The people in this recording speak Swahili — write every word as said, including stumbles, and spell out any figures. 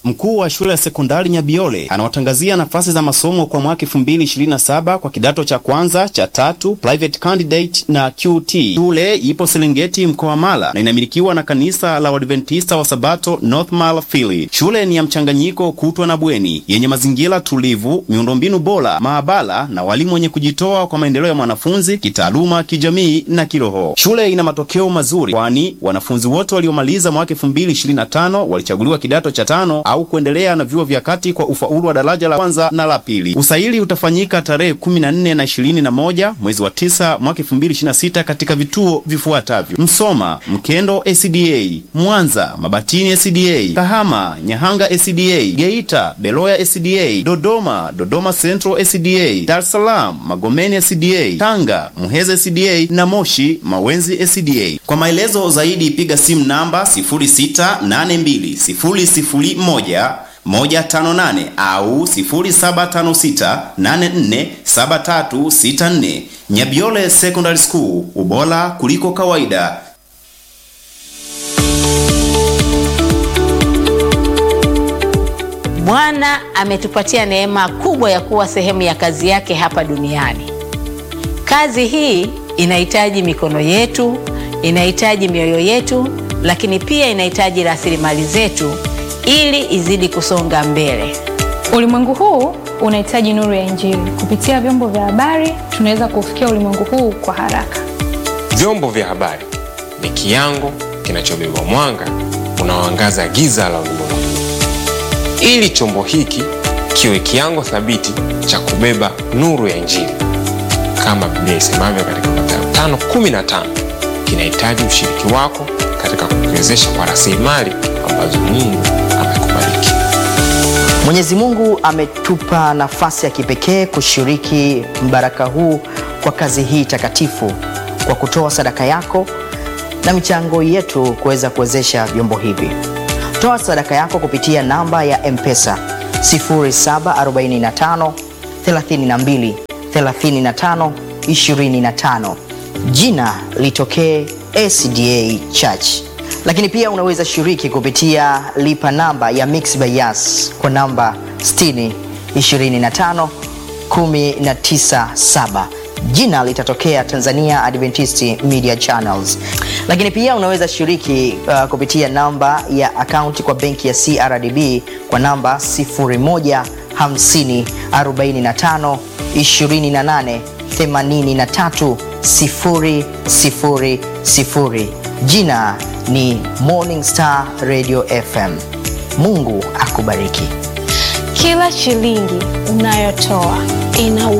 Mkuu wa shule ya sekondari Nyabiole anawatangazia nafasi za masomo kwa mwaka elfu mbili ishirini na saba kwa kidato cha kwanza, cha tatu, private candidate na Q T. Shule ipo Serengeti mkoa wa Mara na inamilikiwa na kanisa la Waadventista wa Sabato North Mara Fili. Shule ni ya mchanganyiko kutwa na bweni yenye mazingira tulivu, miundombinu bora, maabara na walimu wenye kujitoa kwa maendeleo ya mwanafunzi kitaaluma, kijamii na kiroho. Shule ina matokeo mazuri kwani wanafunzi wote waliomaliza mwaka elfu mbili ishirini na tano walichaguliwa kidato cha tano au kuendelea na vyuo vya kati kwa ufaulu wa daraja la kwanza na la pili. Usaili utafanyika tarehe kumi na nne na ishirini na moja mwezi wa tisa mwaka elfu mbili ishirini na sita katika vituo vifuatavyo: Msoma, Mkendo S D A; Mwanza, Mabatini S D A; Kahama, Nyahanga S D A; Geita, Beloya S D A; Dodoma, Dodoma Central S D A; Dar es Salaam, Magomeni S D A; Tanga, Muheza S D A na Moshi, Mawenzi S D A. Kwa maelezo zaidi piga simu namba sifuri sita nane mbili sifuri sifuri moja moja tano nane au sifuri saba tano sita nane nne saba tatu sita nne. Nyabiole Secondary School, ubora kuliko kawaida. Bwana ametupatia neema kubwa ya kuwa sehemu ya kazi yake hapa duniani. Kazi hii inahitaji mikono yetu, inahitaji mioyo yetu, lakini pia inahitaji rasilimali zetu ili izidi kusonga mbele. Ulimwengu huu unahitaji nuru ya Injili. Kupitia vyombo vya habari tunaweza kufikia ulimwengu huu kwa haraka. Vyombo vya habari ni kiango kinachobeba mwanga unaoangaza giza la ulimwengu. Ili chombo hiki kiwe kiango thabiti cha kubeba nuru ya Injili, kama Biblia isemavyo katika Mathayo tano kumi na tano, kinahitaji ushiriki wako katika kukiwezesha kwa rasilimali ambazo Mungu amekubariki. Mwenyezi Mungu ametupa nafasi ya kipekee kushiriki mbaraka huu kwa kazi hii takatifu kwa kutoa sadaka yako na michango yetu kuweza kuwezesha vyombo hivi. Toa sadaka yako kupitia namba ya M-Pesa sifuri saba arobaini na tano thelathini na mbili thelathini na tano ishirini na tano. Jina litokee S D A Church. Lakini pia unaweza shiriki kupitia lipa namba ya Mixx by Yas kwa namba sitini ishirini na tano kumi na tisa saba. Jina litatokea Tanzania Adventist Media Channels. Lakini pia unaweza shiriki uh, kupitia namba ya akaunti kwa benki ya C R D B kwa namba sifuri moja hamsini arobaini na tano ishirini na nane themanini na tatu sifuri sifuri sifuri. Jina ni Morning Star Radio F M. Mungu akubariki. Kila shilingi unayotoa ina